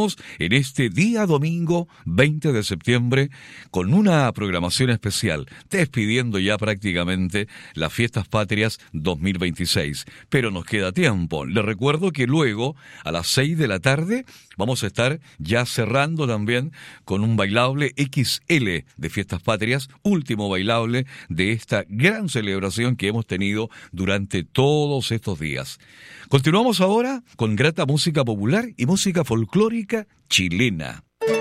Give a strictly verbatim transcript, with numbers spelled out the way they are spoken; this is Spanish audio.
estamos en este día domingo veinte de septiembre con una programación especial, despidiendo ya prácticamente las Fiestas Patrias dos mil veintiséis. Pero nos queda tiempo. Les recuerdo que luego, a las seis de la tarde, vamos a estar ya cerrando también con un bailable equis ele de Fiestas Patrias, último bailable de esta gran celebración que hemos tenido durante todos estos días. Continuamos ahora con grata música popular y música folclórica chilena.